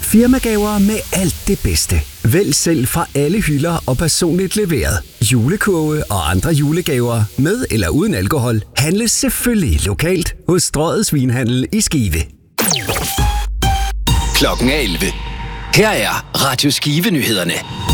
Firmagaver med alt det bedste. Vælg selv fra alle hylder og personligt leveret. Julekurve og andre julegaver med eller uden alkohol handles selvfølgelig lokalt hos Strøget Svinhandel i Skive. Klokken 11. Her er Radio Skive-nyhederne.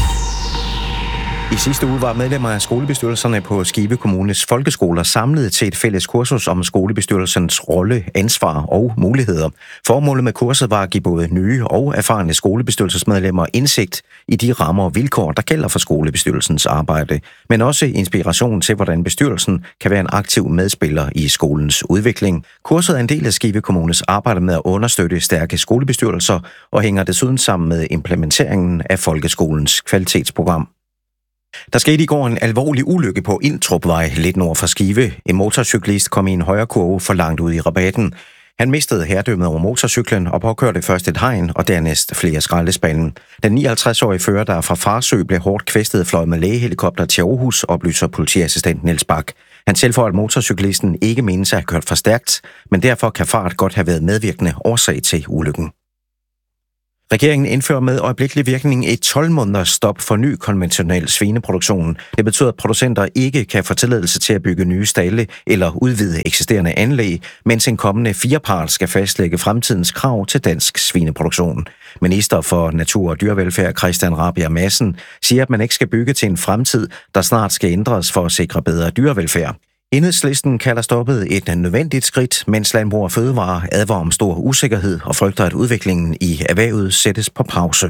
I sidste uge var medlemmer af skolebestyrelserne på Skive Kommunes folkeskoler samlet til et fælles kursus om skolebestyrelsens rolle, ansvar og muligheder. Formålet med kurset var at give både nye og erfarne skolebestyrelsesmedlemmer indsigt i de rammer og vilkår, der gælder for skolebestyrelsens arbejde, men også inspiration til, hvordan bestyrelsen kan være en aktiv medspiller i skolens udvikling. Kurset er en del af Skive Kommunes arbejde med at understøtte stærke skolebestyrelser og hænger desuden sammen med implementeringen af folkeskolens kvalitetsprogram. Der skete i går en alvorlig ulykke på Iltrupvej lidt nord for Skive. En motorcyklist kom i en højre kurve for langt ud i rabatten. Han mistede herredømmet over motorcyklen og påkørte først et hegn og dernæst flere skraldespande. Den 59-årige fører, der fra Farsø blev hårdt kvæstet, fløj med lægehelikopter til Aarhus, oplyser politiassistent Niels Bak. Han tilføjer, at motorcyklisten ikke menes at have kørt for stærkt, men derfor kan fart godt have været medvirkende årsag til ulykken. Regeringen indfører med øjeblikkelig virkning et 12-måneders stop for ny konventionel svineproduktion. Det betyder, at producenter ikke kan få tilladelse til at bygge nye stalde eller udvide eksisterende anlæg, mens en kommende firepart skal fastlægge fremtidens krav til dansk svineproduktion. Minister for Natur og Dyrevelfærd Christian Rabjerg Madsen siger, at man ikke skal bygge til en fremtid, der snart skal ændres for at sikre bedre dyrevelfærd. Enhedslisten kalder stoppet et nødvendigt skridt, mens Landbrug og Fødevare advarer om stor usikkerhed og frygter, at udviklingen i erhvervet sættes på pause.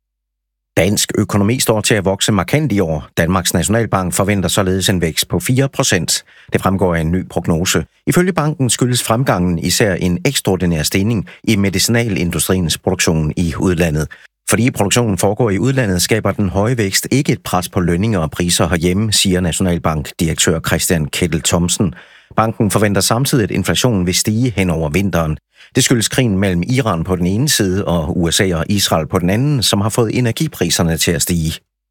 Dansk økonomi står til at vokse markant i år. Danmarks Nationalbank forventer således en vækst på 4%. Det fremgår af en ny prognose. Ifølge banken skyldes fremgangen især en ekstraordinær stigning i medicinalindustriens produktion i udlandet. Fordi produktionen foregår i udlandet, skaber den høje vækst ikke et pres på lønninger og priser herhjemme, siger Nationalbank-direktør Christian Kettel Thomsen. Banken forventer samtidig, at inflationen vil stige hen over vinteren. Det skyldes krigen mellem Iran på den ene side og USA og Israel på den anden, som har fået energipriserne til at stige.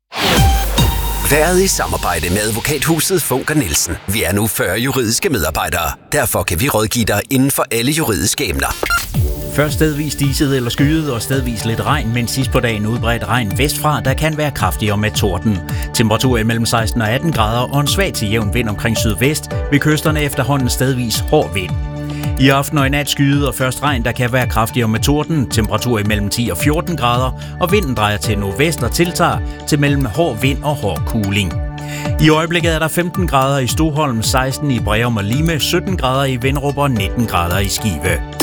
Været i samarbejde med advokathuset Funker Nielsen. Vi er nu 40 juridiske medarbejdere. Derfor kan vi rådgive dig inden for alle juridiske emner. Først stedvis diset eller skyet og stedvis lidt regn, men sidst på dagen udbredt regn vestfra, der kan være kraftigere med torden. Temperatur mellem 16 og 18 grader og en svag til jævn vind omkring sydvest, ved kysterne efterhånden stedvis hård vind. I aften og i nat skyet og først regn, der kan være kraftigere med torden, temperatur mellem 10 og 14 grader, og vinden drejer til nordvest og tiltager til mellem hård vind og hård kuling. I øjeblikket er der 15 grader i Stoholm, 16 i Breum og Lime, 17 grader i Vinderup og 19 grader i Skive.